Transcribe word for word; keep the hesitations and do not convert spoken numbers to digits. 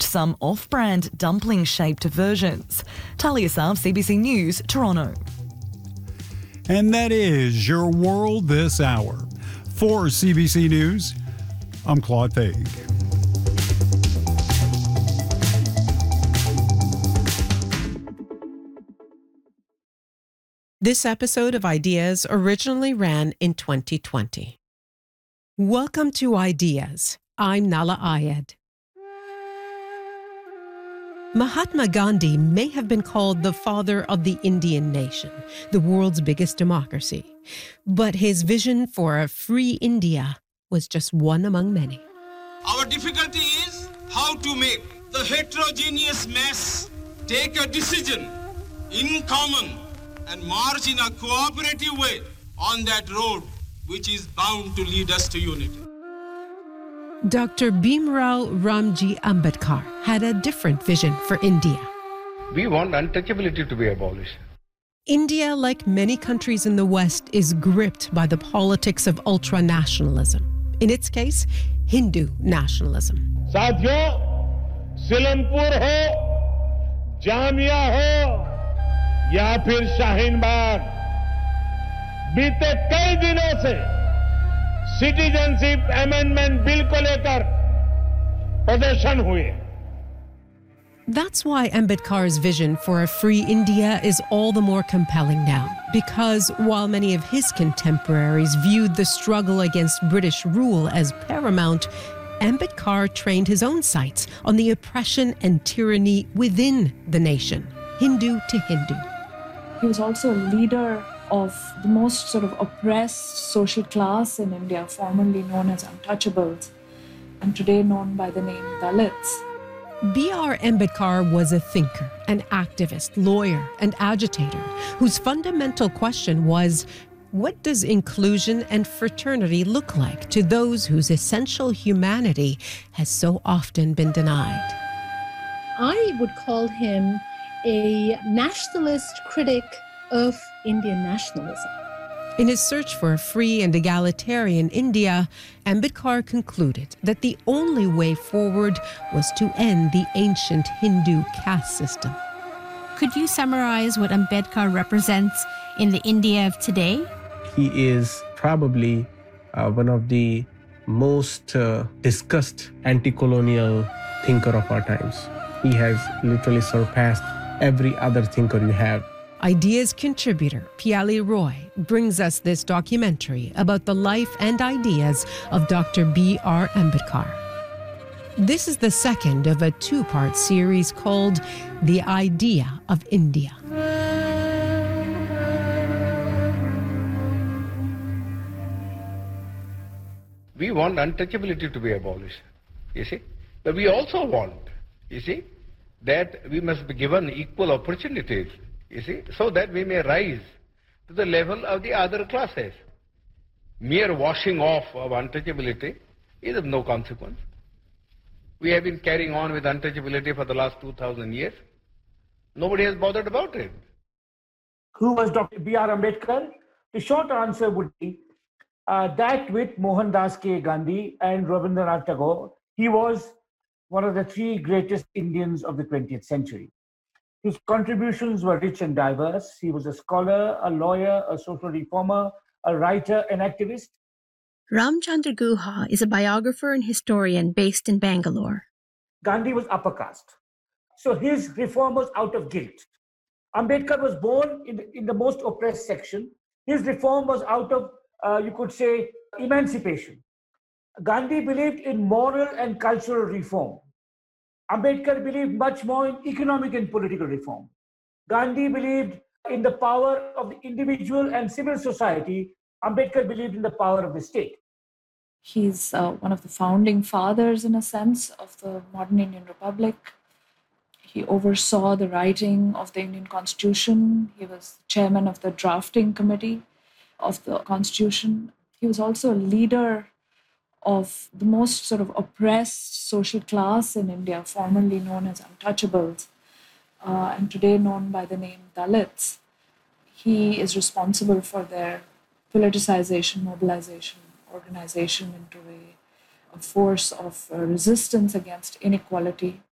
some off-brand dumpling-shaped versions. Talia Saab, C B C News, Toronto. And that is your world this hour. For C B C News, I'm Claude Faig. This episode of Ideas originally ran in twenty twenty. Welcome to Ideas. I'm Nala Ayed. Mahatma Gandhi may have been called the father of the Indian nation, the world's biggest democracy. But his vision for a free India was just one among many. Our difficulty is how to make the heterogeneous mass take a decision in common and march in a cooperative way on that road which is bound to lead us to unity. Doctor Bhimrao Ramji Ambedkar had a different vision for India. We want untouchability to be abolished. India, like many countries in the West, is gripped by the politics of ultra-nationalism. In its case, Hindu nationalism. साथियों, सिलमपुर हो, जामिया हो, या फिर शाहीन बाग, बीते कई दिनों से citizenship amendment bill को लेकर प्रदर्शन हुए. That's why Ambedkar's vision for a free India is all the more compelling now, because while many of his contemporaries viewed the struggle against British rule as paramount, Ambedkar trained his own sights on the oppression and tyranny within the nation, Hindu to Hindu. He was also a leader of the most sort of oppressed social class in India, formerly known as untouchables, and today known by the name Dalits. B R Ambedkar was a thinker, an activist, lawyer, and agitator whose fundamental question was, what does inclusion and fraternity look like to those whose essential humanity has so often been denied? I would call him a nationalist critic of Indian nationalism. In his search for a free and egalitarian India, Ambedkar concluded that the only way forward was to end the ancient Hindu caste system. Could you summarize what Ambedkar represents in the India of today? He is probably uh, one of the most uh, discussed anti-colonial thinker of our times. He has literally surpassed every other thinker you have. Ideas contributor Piali Roy brings us this documentary about the life and ideas of Doctor B R Ambedkar. This is the second of a two-part series called The Idea of India. We want untouchability to be abolished, you see. But we also want, you see, that we must be given equal opportunities, you see, so that we may rise to the level of the other classes. Mere washing off of untouchability is of no consequence. We have been carrying on with untouchability for the last two thousand years. Nobody has bothered about it. Who was Doctor B R Ambedkar? The short answer would be uh, that with Mohandas K. Gandhi and Rabindranath Tagore, he was one of the three greatest Indians of the twentieth century. His contributions were rich and diverse. He was a scholar, a lawyer, a social reformer, a writer, an activist. Ramchandra Guha is a biographer and historian based in Bangalore. Gandhi was upper caste. So his reform was out of guilt. Ambedkar was born in the, in the most oppressed section. His reform was out of, uh, you could say, emancipation. Gandhi believed in moral and cultural reform. Ambedkar believed much more in economic and political reform. Gandhi believed in the power of the individual and civil society. Ambedkar believed in the power of the state. He's uh, one of the founding fathers, in a sense, of the modern Indian Republic. He oversaw the writing of the Indian Constitution. He was chairman of the drafting committee of the Constitution. He was also a leader of the most sort of oppressed social class in India, formerly known as untouchables, uh, and today known by the name Dalits. He is responsible for their politicization, mobilization, organization into a, a force of uh, resistance against inequality.